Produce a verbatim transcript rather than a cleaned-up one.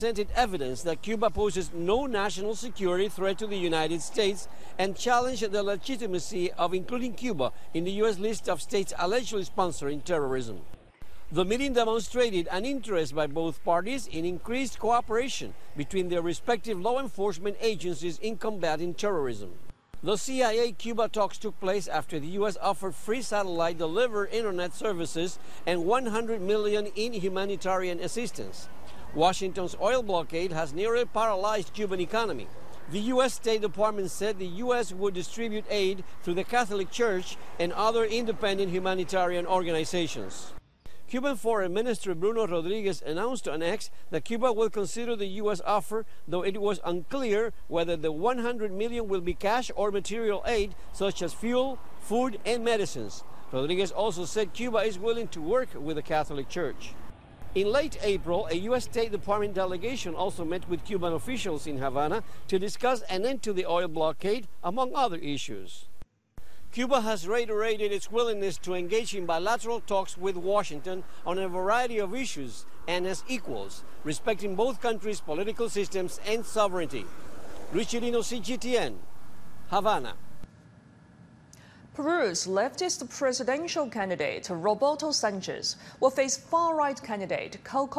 presented evidence that Cuba poses no national security threat to the United States and challenged the legitimacy of including Cuba in the U S list of states allegedly sponsoring terrorism. The meeting demonstrated an interest by both parties in increased cooperation between their respective law enforcement agencies in combating terrorism. The C I A-Cuba talks took place after the U S offered free satellite-delivered internet services and one hundred million dollars in humanitarian assistance. Washington's oil blockade has nearly paralyzed Cuban economy. The U S State Department said the U S would distribute aid through the Catholic Church and other independent humanitarian organizations. Cuban Foreign Minister Bruno Rodriguez announced on X that Cuba will consider the U S offer, though it was unclear whether the one hundred million dollars will be cash or material aid, such as fuel, food, and medicines. Rodriguez also said Cuba is willing to work with the Catholic Church. In late April, a U S State Department delegation also met with Cuban officials in Havana to discuss an end to the oil blockade, among other issues. Cuba has reiterated its willingness to engage in bilateral talks with Washington on a variety of issues and as equals, respecting both countries' political systems and sovereignty. Richard Ino, C G T N, Havana. Peru's leftist presidential candidate Roberto Sanchez will face far-right candidate Coco